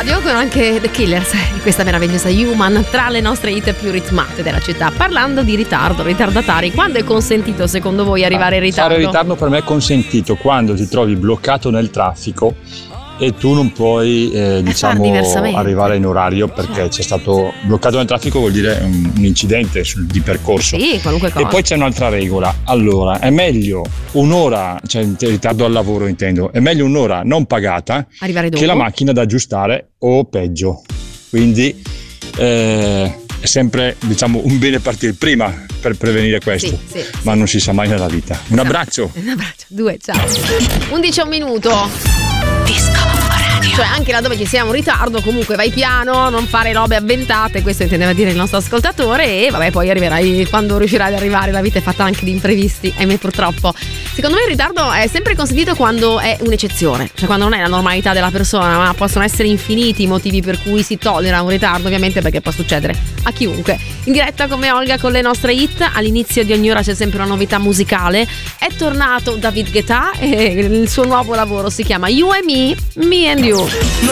radio con anche The Killers e questa meravigliosa Human tra le nostre hit più ritmate della città. Parlando di ritardo, ritardatari, quando è consentito secondo voi arrivare in ritardo? Fare ritardo per me è consentito quando ti trovi bloccato nel traffico e tu non puoi arrivare in orario perché c'è stato bloccato nel traffico, vuol dire un incidente di percorso. Sì, qualunque cosa. E poi c'è un'altra regola. Allora, è meglio un'ora, cioè in ritardo al lavoro intendo, è meglio un'ora non pagata che la macchina da aggiustare o peggio. Quindi è sempre un bene partire prima per prevenire questo, ma non si sa mai nella vita. Un abbraccio. 2, ciao. 11 a un minuto. Disco Radio. Cioè anche laddove ci sia un ritardo comunque vai piano, non fare robe avventate, questo intendeva dire il nostro ascoltatore, e vabbè poi arriverai quando riuscirai ad arrivare, la vita è fatta anche di imprevisti, ahimè purtroppo. Secondo me il ritardo è sempre consentito quando è un'eccezione, cioè quando non è la normalità della persona, ma possono essere infiniti i motivi per cui si tollera un ritardo, ovviamente, perché può succedere a chiunque. In diretta come Olga con le nostre hit, all'inizio di ogni ora c'è sempre una novità musicale. È tornato David Guetta e il suo nuovo lavoro si chiama You and Me, Me and You.